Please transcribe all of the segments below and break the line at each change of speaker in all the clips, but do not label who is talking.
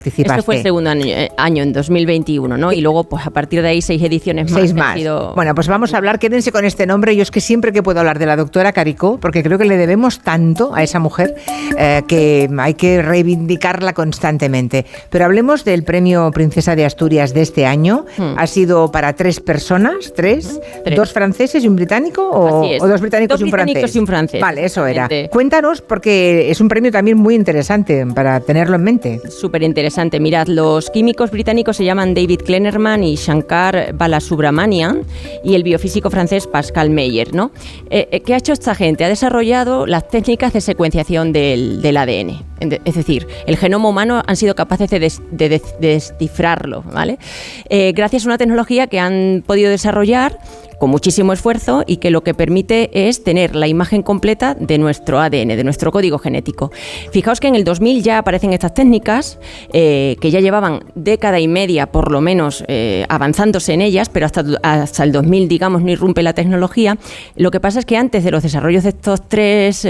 participaste.
Este fue el segundo año en 2021, ¿no? Y luego, pues a partir de ahí, 6 ediciones más.
6 más. Bueno, pues vamos a hablar, quédense con este nombre. Yo es que siempre que puedo hablar de la doctora Caricó, porque creo que le debemos tanto a esa mujer que hay que reivindicarla constantemente. Pero hablemos del premio Princesa de Asturias de este año. Ha sido para 3 personas, 3, 2 franceses y un británico, o 2 británicos y un francés. 2 británicos
y un francés.
Vale, eso era. Cuéntanos, porque es un premio también muy interesante para tenerlo en mente.
Súper interesante. Mirad, los químicos británicos se llaman David Klenerman y Shankar Balasubramanian y el biofísico francés Pascal Meyer, ¿no? ¿Qué ha hecho esta gente? Ha desarrollado las técnicas de secuenciación del ADN. Es decir, el genoma humano han sido capaces de descifrarlo, ¿vale? Gracias a una tecnología que han podido desarrollar con muchísimo esfuerzo y que lo que permite es tener la imagen completa de nuestro ADN, de nuestro código genético. Fijaos que en el 2000 ya aparecen estas técnicas que ya llevaban década y media por lo menos avanzándose en ellas, pero hasta el 2000, digamos, no irrumpe la tecnología. Lo que pasa es que antes de los desarrollos de estos 3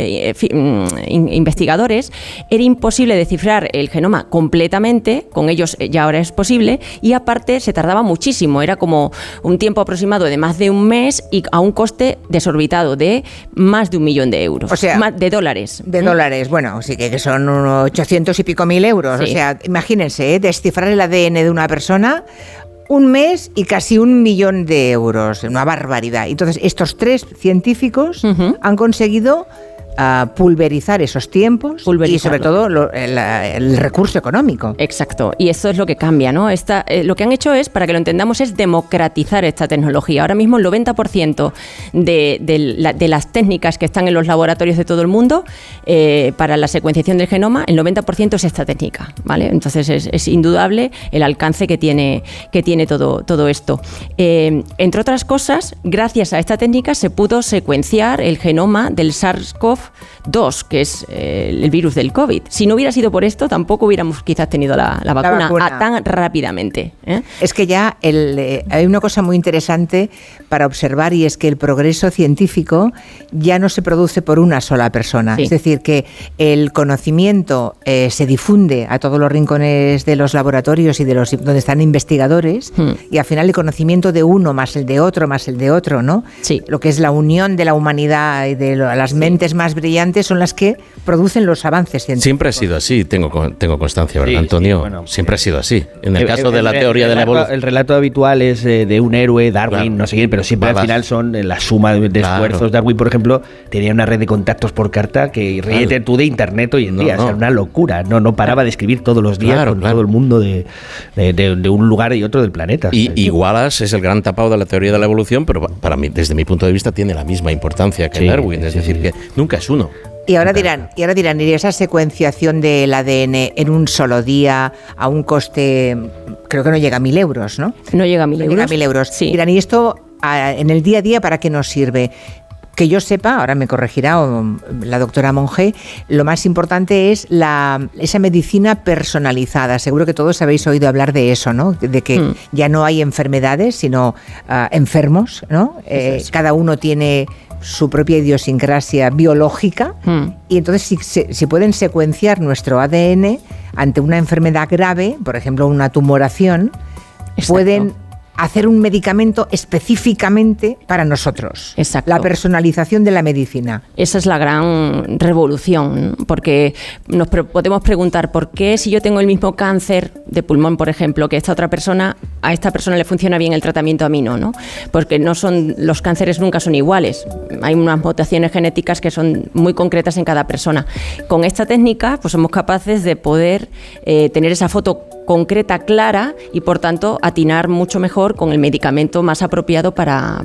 investigadores era imposible descifrar el genoma completamente, con ellos ya ahora es posible, y aparte se tardaba muchísimo, era como un tiempo aproximado de más de un mes y a un coste desorbitado de más de 1 millón de euros.
O sea,
de dólares.
De dólares, bueno, sí que son unos 800 y pico mil euros. Sí. O sea, imagínense, descifrar el ADN de una persona, 1 mes y casi 1 millón de euros. Una barbaridad. Entonces, estos 3 científicos han conseguido pulverizar esos tiempos y sobre todo el recurso económico.
Exacto, y eso es lo que cambia, ¿no? Lo que han hecho es, para que lo entendamos, es democratizar esta tecnología. Ahora mismo el 90% de las técnicas que están en los laboratorios de todo el mundo para la secuenciación del genoma, el 90% es esta técnica, ¿vale? Entonces es indudable el alcance que tiene todo esto. Entre otras cosas, gracias a esta técnica se pudo secuenciar el genoma del SARS-CoV-2, que es el virus del COVID. Si no hubiera sido por esto, tampoco hubiéramos quizás tenido la vacuna tan rápidamente.
Es que ya hay una cosa muy interesante para observar, y es que el progreso científico ya no se produce por una sola persona. Sí. Es decir, que el conocimiento se difunde a todos los rincones de los laboratorios y de donde están investigadores, y al final el conocimiento de uno más el de otro más el de otro, ¿no? Sí. Lo que es la unión de la humanidad y de las mentes más brillantes son las que producen los avances científicos.
Siempre ha sido así, tengo constancia, ¿verdad, Antonio? Sí, bueno, siempre ha sido así. En el caso de la teoría de la evolución.
El relato habitual es de un héroe, Darwin, claro, no sé quién, pero siempre al final son la suma de esfuerzos. Darwin, por ejemplo, tenía una red de contactos por carta que ríete tú de internet hoy en día, o sea, una locura. No paraba de escribir todos los días con todo el mundo de un lugar y otro del planeta.
Y Wallace es el gran tapado de la teoría de la evolución, pero para mí, desde mi punto de vista, tiene la misma importancia que Darwin, es decir, que nunca es uno.
Y ahora dirán, ¿y esa secuenciación del ADN en un solo día a un coste, creo que no llega a 1.000 euros, ¿no?
No llega a 1.000 euros.
Llega a 1.000 euros. Sí. Dirán, ¿y esto en el día a día para qué nos sirve? Que yo sepa, ahora me corregirá la doctora Monge, lo más importante es esa medicina personalizada. Seguro que todos habéis oído hablar de eso, ¿no? De que ya no hay enfermedades, sino enfermos, ¿no? Cada uno tiene su propia idiosincrasia biológica y entonces si pueden secuenciar nuestro ADN ante una enfermedad grave, por ejemplo una tumoración, pueden hacer un medicamento específicamente para nosotros.
Exacto.
La personalización de la medicina.
Esa es la gran revolución, porque nos podemos preguntar por qué si yo tengo el mismo cáncer de pulmón, por ejemplo, que esta otra persona, a esta persona le funciona bien el tratamiento, a mí no, porque los cánceres nunca son iguales. Hay unas mutaciones genéticas que son muy concretas en cada persona. Con esta técnica, pues somos capaces de poder tener esa foto concreta, clara, y por tanto atinar mucho mejor con el medicamento más apropiado para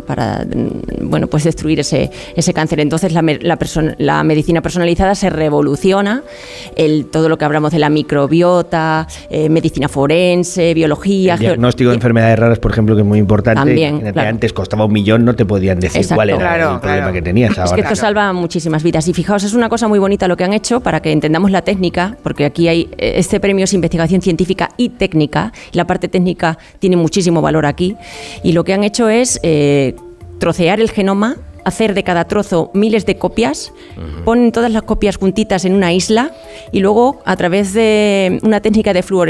pues destruir ese cáncer. Entonces la medicina personalizada se revoluciona, todo lo que hablamos de la microbiota, medicina forense, biología.
El diagnóstico de enfermedades raras, por ejemplo, que es muy importante.
También,
claro. Antes costaba 1 millón, no te podían decir cuál era el problema que tenías.
Es que esto salva muchísimas vidas. Y fijaos, es una cosa muy bonita lo que han hecho para que entendamos la técnica, porque aquí este premio es investigación científica y técnica, y la parte técnica tiene muchísimo valor aquí, y lo que han hecho es trocear el genoma hacer de cada trozo miles de copias, ponen todas las copias juntitas en una isla y luego a través de una técnica de fluorescencia